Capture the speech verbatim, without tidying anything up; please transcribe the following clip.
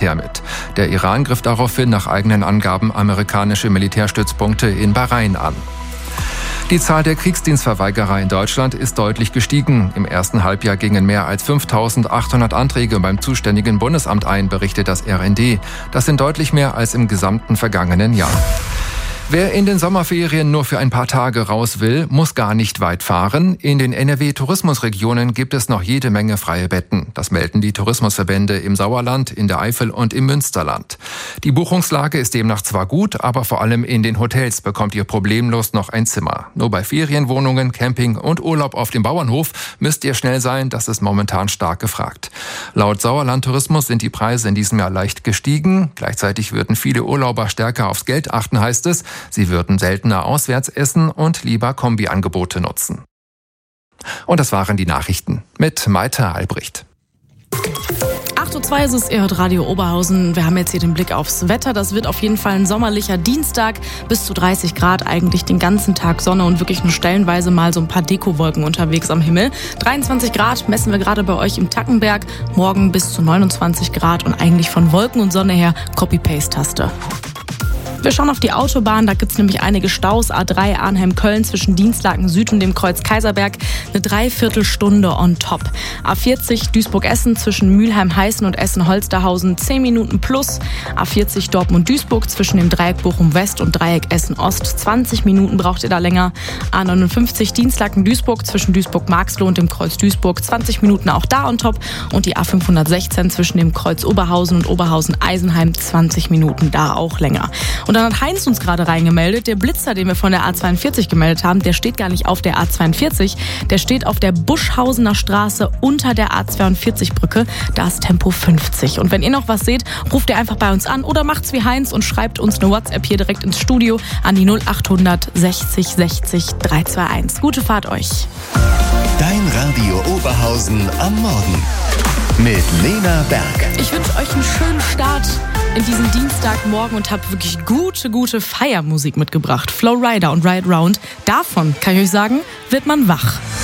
Militär mit. Der Iran griff daraufhin nach eigenen Angaben amerikanische Militärstützpunkte in Bahrain an. Die Zahl der Kriegsdienstverweigerer in Deutschland ist deutlich gestiegen. Im ersten Halbjahr gingen mehr als fünftausendachthundert Anträge beim zuständigen Bundesamt ein, berichtet das R N D. Das sind deutlich mehr als im gesamten vergangenen Jahr. Wer in den Sommerferien nur für ein paar Tage raus will, muss gar nicht weit fahren. In den N R W-Tourismusregionen gibt es noch jede Menge freie Betten. Das melden die Tourismusverbände im Sauerland, in der Eifel und im Münsterland. Die Buchungslage ist demnach zwar gut, aber vor allem in den Hotels bekommt ihr problemlos noch ein Zimmer. Nur bei Ferienwohnungen, Camping und Urlaub auf dem Bauernhof müsst ihr schnell sein, das ist momentan stark gefragt. Laut Sauerland Tourismus sind die Preise in diesem Jahr leicht gestiegen. Gleichzeitig würden viele Urlauber stärker aufs Geld achten, heißt es. Sie würden seltener auswärts essen und lieber Kombiangebote nutzen. Und das waren die Nachrichten mit Maite Albrecht. acht Uhr zwei ist es, ihr hört Radio Oberhausen. Wir haben jetzt hier den Blick aufs Wetter. Das wird auf jeden Fall ein sommerlicher Dienstag. Bis zu dreißig Grad, eigentlich den ganzen Tag Sonne und wirklich nur stellenweise mal so ein paar Dekowolken unterwegs am Himmel. dreiundzwanzig Grad messen wir gerade bei euch im Tackenberg. Morgen bis zu neunundzwanzig Grad und eigentlich von Wolken und Sonne her Copy-Paste-Taste. Wir schauen auf die Autobahn, da gibt's nämlich einige Staus. A drei Arnhem-Köln zwischen Dienstlaken Süd und dem Kreuz Kaiserberg, eine Dreiviertelstunde on top. A vierzig Duisburg-Essen zwischen Mülheim-Heißen und Essen-Holsterhausen, zehn Minuten plus. A vierzig Dortmund-Duisburg zwischen dem Dreieck Bochum-West und Dreieck Essen-Ost, zwanzig Minuten braucht ihr da länger. A neunundfünfzig Dienstlaken-Duisburg zwischen Duisburg-Marxloh und dem Kreuz Duisburg, zwanzig Minuten auch da on top. Und die A fünfhundertsechzehn zwischen dem Kreuz Oberhausen und Oberhausen-Eisenheim, zwanzig Minuten da auch länger. Und dann hat Heinz uns gerade reingemeldet, der Blitzer, den wir von der A zweiundvierzig gemeldet haben, der steht gar nicht auf der A zweiundvierzig, der steht auf der Buschhausener Straße unter der A zweiundvierzig Brücke, da ist Tempo fünfzig. Und wenn ihr noch was seht, ruft ihr einfach bei uns an oder macht's wie Heinz und schreibt uns eine WhatsApp hier direkt ins Studio an die null achthundert sechzig sechzig dreihundertzweiundundzwanzig. Gute Fahrt euch. Dein Radio Oberhausen am Morgen mit Lena Berg. Ich wünsche euch einen schönen Start in diesen Dienstagmorgen und habe wirklich gute, gute Feiermusik mitgebracht. Flow Rider und Ride Round. Davon, kann ich euch sagen, wird man wach.